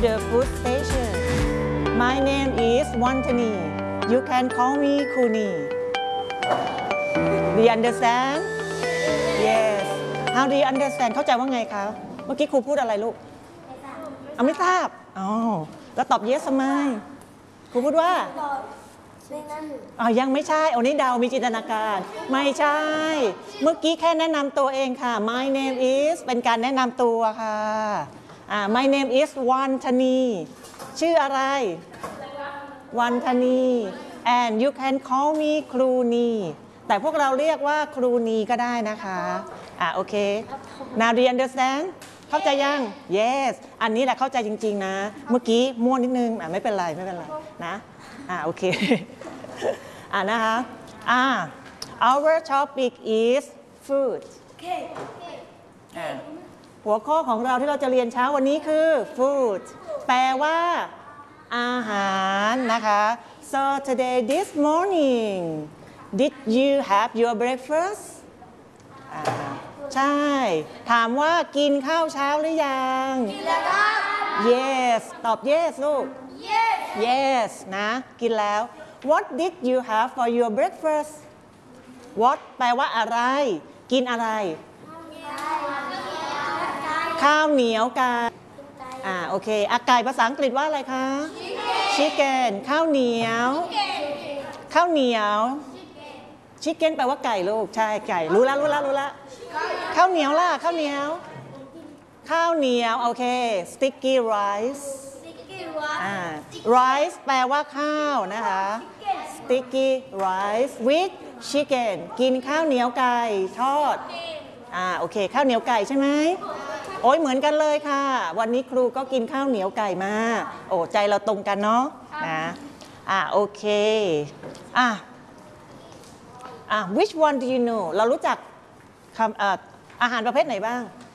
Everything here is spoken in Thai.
the food station. My name is Wantani. You can call me Kuni. Do you understand? Yes. How do you understand? เข้าใจว่าไงคะเมื่อกี้ครูพูดอะไรลูกไม่ทราบอ๋อแล้วตอบ yes ทำไมครูพูดว่ายังไม่ใช่นี่เดามีจินตนาการไม่ใช่เมื่อกี้แค่แนะนำตัวเองค่ะ My name is เป็นการแนะนำตัวค่ะMy name is Wantani ชื่ออะไร Wantani and you can call me ครูนีแต่พวกเราเรียกว่าครูนีก็ได้นะคะโอเค Now do you understand เข้าใจยัง Yes อันนี้แหละเข้าใจจริงๆนะเมื่อกี้มั่วนิดนึงไม่เป็นไรนะโอเคนะคะ Our topic is food หัวข้อของเราที่เราจะเรียนเช้าวันนี้คือ food แปลว่าอาหารนะคะ So today this morning did you have your breakfast ใช่ถามว่ากินข้าวเช้าหรือยังกินแล้วครับ Yes ตอบ Yes ลูก Yes นะกินแล้ว What did you have for your breakfast What แปลว่าอะไรกินอะไรข้าวเหนียวไก่โอเคไก่ภาษาอังกฤษว่าอะไรคะ Chicken ข้าวเหนียวChicken แปลว่าไก่ลูกใช่ไก่รู้แล้วข้าวเหนียวล่ะข้าวเหนียวโอเค sticky rice rice แปลว่าข้าวนะคะ sticky rice with chicken กินข้าวเหนียวไก่ทอดโอเคข้าวเหนียวไก่ใช่ไหมโอ้ยเหมือนกันเลยค่ะวันนี้ครูก็กินข้าวเหนียวไก่มาโอ้ใจเราตรงกันเนาะนะโอเคwhich one do you know เรารู้จักอาหารประเภทไหนบ้าง